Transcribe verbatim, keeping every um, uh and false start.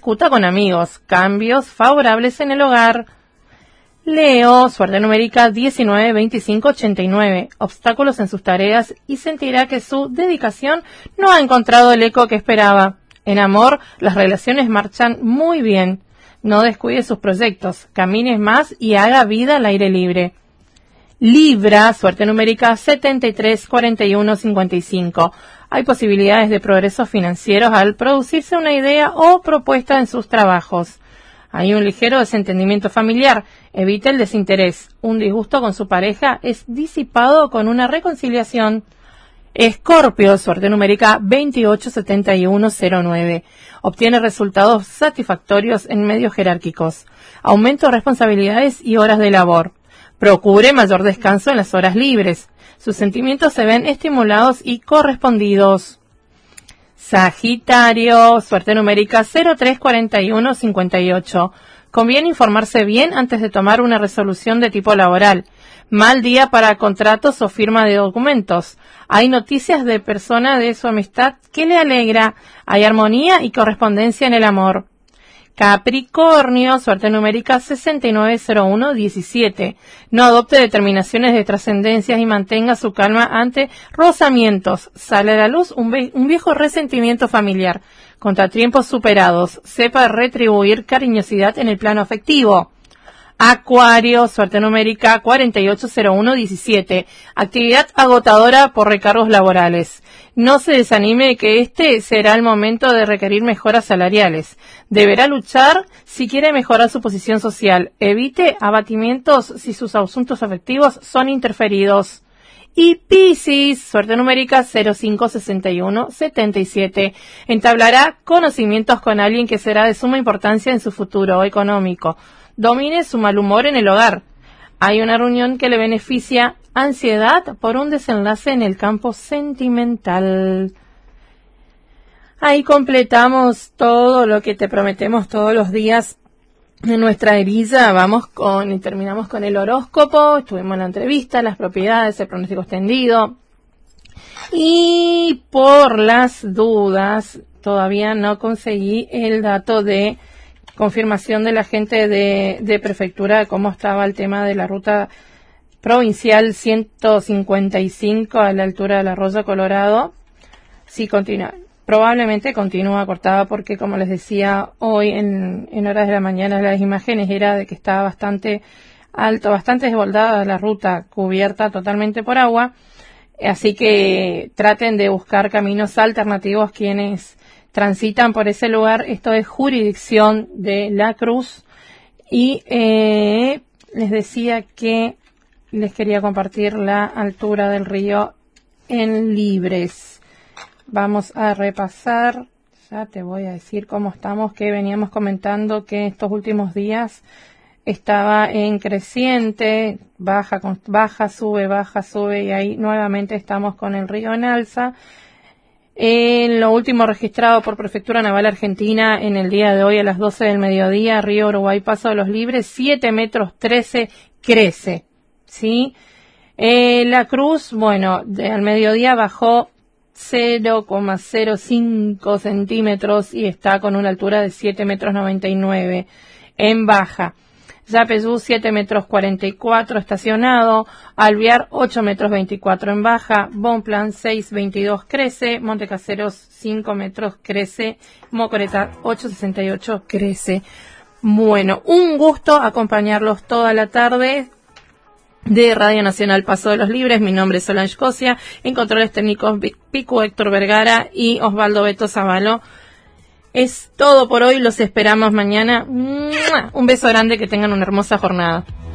discuta con amigos. Cambios favorables en el hogar. Leo, suerte numérica diecinueve, veinticinco, ochenta y nueve. Obstáculos en sus tareas y sentirá que su dedicación no ha encontrado el eco que esperaba. En amor, las relaciones marchan muy bien. No descuide sus proyectos, camine más y haga vida al aire libre. Libra, suerte numérica setenta y tres, cuarenta y uno, cincuenta y cinco. Hay posibilidades de progresos financieros al producirse una idea o propuesta en sus trabajos. Hay un ligero desentendimiento familiar. Evite el desinterés. Un disgusto con su pareja es disipado con una reconciliación. Escorpio, suerte numérica veintiocho, setenta y uno, cero nueve. Obtiene resultados satisfactorios en medios jerárquicos. Aumento de responsabilidades y horas de labor. Procure mayor descanso en las horas libres. Sus sentimientos se ven estimulados y correspondidos. Sagitario, suerte numérica cero tres, cuarenta y uno, cincuenta y ocho. Conviene informarse bien antes de tomar una resolución de tipo laboral. Mal día para contratos o firma de documentos. Hay noticias de persona de su amistad que le alegra. Hay armonía y correspondencia en el amor. Capricornio, suerte numérica sesenta y nueve, cero uno, diecisiete. No adopte determinaciones de trascendencia y mantenga su calma ante rozamientos. Sale a la luz un, ve- un viejo resentimiento familiar. Contratiempos superados. Sepa retribuir cariñosidad en el plano afectivo. Acuario, suerte numérica cuarenta y ocho, cero uno, diecisiete. Actividad agotadora por recargos laborales. No se desanime que este será el momento de requerir mejoras salariales. Deberá luchar si quiere mejorar su posición social. Evite abatimientos si sus asuntos afectivos son interferidos. Y Piscis, suerte numérica cero cinco, sesenta y uno, setenta y siete. Entablará conocimientos con alguien que será de suma importancia en su futuro económico. Domine su mal humor en el hogar. Hay una reunión que le beneficia. Ansiedad por un desenlace en el campo sentimental. Ahí completamos todo lo que te prometemos todos los días en nuestra grilla. Vamos con y terminamos con el horóscopo. Estuvimos en la entrevista, las propiedades, el pronóstico extendido. Y por las dudas, todavía no conseguí el dato de confirmación de la gente de, de prefectura de cómo estaba el tema de la ruta provincial ciento cincuenta y cinco a la altura del Arroyo Colorado. Sí, continúa. Probablemente continúa cortada porque, como les decía hoy en, en horas de la mañana, las imágenes era de que estaba bastante alto, bastante desbordada la ruta, cubierta totalmente por agua. Así que traten de buscar caminos alternativos quienes transitan por ese lugar. Esto es jurisdicción de La Cruz. Y eh, les decía que les quería compartir la altura del río en libres. Vamos a repasar, ya te voy a decir cómo estamos, que veníamos comentando que estos últimos días estaba en creciente, baja, baja, sube, baja, sube, y ahí nuevamente estamos con el río en alza. En lo último registrado por Prefectura Naval Argentina en el día de hoy a las doce del mediodía, río Uruguay, Paso de los Libres, siete metros trece, crece, ¿sí? Eh, la Cruz, bueno, de, al mediodía bajó cero coma cero cinco centímetros y está con una altura de siete metros noventa y nueve en baja. Yapeyú siete metros cuarenta y cuatro estacionado, Alvear ocho metros veinticuatro en baja, Bonplan seis veintidós crece, Montecaseros cinco metros crece, Mocoreta ocho sesenta y ocho crece. Bueno, un gusto acompañarlos toda la tarde de Radio Nacional Paso de los Libres. Mi nombre es Solange Cosia, en controles técnicos Pico Héctor Vergara y Osvaldo Beto Zavalo. Es todo por hoy, los esperamos mañana. Un beso grande, que tengan una hermosa jornada.